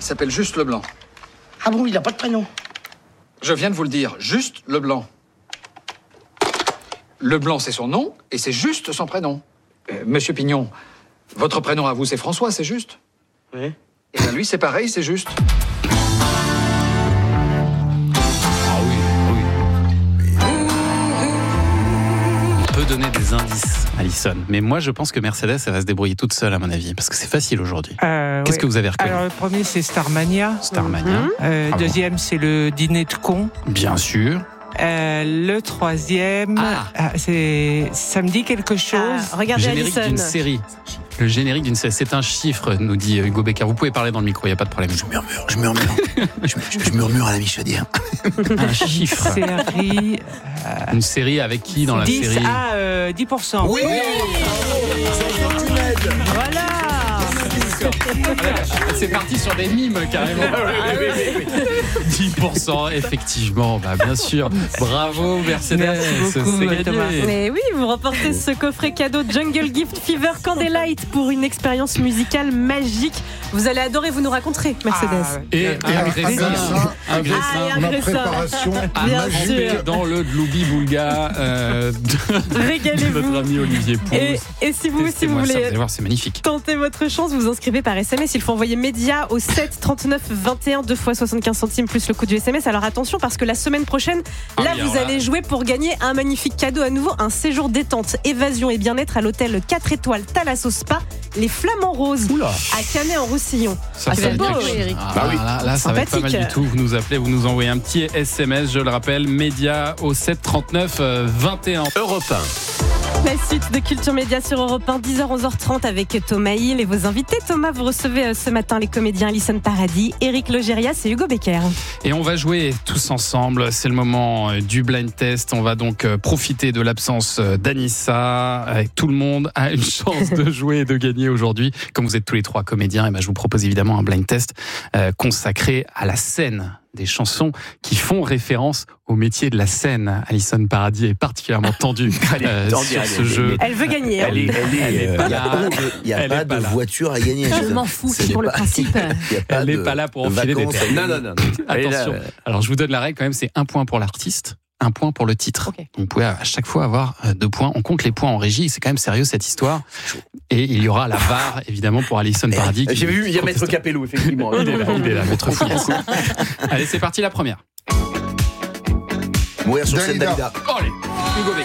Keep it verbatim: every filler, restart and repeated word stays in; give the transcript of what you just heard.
s'appelle Juste Leblanc. Ah bon, il n'a pas de prénom? Je viens de vous le dire, Juste Leblanc. Leblanc, c'est son nom, et c'est Juste son prénom. Euh, Monsieur Pignon, votre prénom à vous, c'est François, c'est juste? Oui. Et bien lui, c'est pareil, c'est juste. Ah oui, oui. On peut donner des indices, Alison. Mais moi, je pense que Mercedes, elle va se débrouiller toute seule, à mon avis. Parce que c'est facile aujourd'hui. Euh, Qu'est-ce ouais. que vous avez reconnu? Alors, le premier, c'est Starmania. Starmania. Euh, Bravo. deuxième, c'est le dîner de con. Bien sûr. Euh, le troisième, Ah. ah, c'est, ça me dit quelque chose. Ah, regardez Générique Alison. d'une série. Le générique d'une série. C'est un chiffre, nous dit Hugo Becker. Vous pouvez parler dans le micro, il n'y a pas de problème. Je murmure, je murmure. je, je, je murmure à la Michaudière. Un chiffre. Série. Une série avec qui dans la dix, série? ah, euh, dix pour cent. Oui, Voilà. C'est parti sur des mimes, carrément. dix pour cent, effectivement. Bah, bien sûr. Bravo, Mercedes. Merci beaucoup, C'est gagné. Thomas. Mais oui, vous remportez ce coffret cadeau Jungle Gift Fever Candlelight pour une expérience musicale magique. Vous allez adorer, vous nous raconterez, Mercedes. Ah, Et euh, un avec graissin. plaisir. Un graissin. Ah, et un Ma graissin. préparation Bien magique. sûr. Dans le Dloubi Boulga euh, de, de Régalez-vous. notre ami Olivier Pouls. Et, et si vous, si vous Testez-moi ça, voulez vous allez voir, c'est magnifique. tenter votre chance, vous inscrivez par S M S. Il faut envoyer média au sept trente-neuf vingt et un, deux fois soixante-quinze centimes plus le coût du S M S. Alors attention, parce que la semaine prochaine, Ah là, oui, vous alors là. allez jouer pour gagner un magnifique cadeau à nouveau, un séjour détente, évasion et bien-être à l'hôtel quatre étoiles Thalasso Spa, les Flamands Roses, Oula. à Canet-en-Roussillon. Ça, Ah, ça c'est va être beau, quelque oui, chose. Eric. Ah, Bah oui. là, là, ça va être pas mal Sympathique. du tout. Vous nous appelez, vous nous envoyez un petit S M S, je le rappelle, média au sept trente-neuf vingt et un. Europe un. La suite de Culture Média sur Europe un, dix heures onze heures trente avec Thomas Hill et vos invités. Thomas, vous recevez euh, ce matin les comédiens Alison Paradis, Éric Logérias et Hugo Becker. Et on va jouer tous ensemble. C'est le moment euh, du blind test. On va donc euh, profiter de l'absence euh, d'Anissa. Avec tout le monde a une chance de jouer et de gagner aujourd'hui. Comme vous êtes tous les trois comédiens, et ben je vous propose évidemment un blind test euh, consacré à la scène. Des chansons qui font référence au métier de la scène. Alison Paradis est particulièrement tendue Elle est euh, tendue, sur elle ce est- jeu. Elle veut gagner. hein. Elle est, elle est, Elle est euh, pas il n'y a là. pas de, il y a Elle pas est pas de là. voiture à gagner. Je m'en fous, Ce n'est pour le pas- principe. il y a pas Elle n'est de- pas là pour de enfiler des vacances à perles. gagner. Non, non, non. Elle est là, Attention. euh, Alors, je vous donne la règle quand même, c'est un point pour l'artiste, un point pour le titre. Ok. Vous pouvez à chaque fois avoir euh, deux points. On compte les points en régie, c'est quand même sérieux cette histoire. Et il y aura la V A R, évidemment, pour Alison Paradis. qui J'ai vu, il y a Maître proteste. Capello, effectivement. Il est là, il est là, Maître Fouillasse. Allez, c'est parti, la première. Mourir sur scène Dalida. Dalida. Oh, allez, Hugo Becker.